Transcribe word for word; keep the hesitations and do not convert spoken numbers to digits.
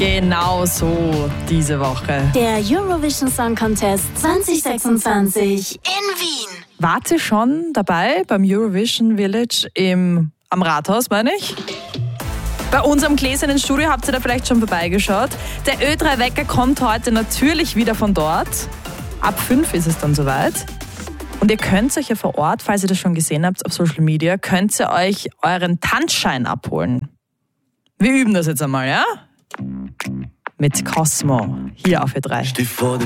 Genau so diese Woche. Der Eurovision Song Contest zwanzig sechsundzwanzig in Wien. Wart ihr schon dabei beim Eurovision Village im, am Rathaus, meine ich? Bei unserem gläsernen Studio habt ihr da vielleicht schon vorbeigeschaut. Der Ö drei Wecker kommt heute natürlich wieder von dort. Ab fünf ist es dann soweit. Und ihr könnt euch ja vor Ort, falls ihr das schon gesehen habt auf Social Media, könnt ihr euch euren Tanzschein abholen. Wir üben das jetzt einmal, ja? Mit Cosmo, hier auf Ö drei.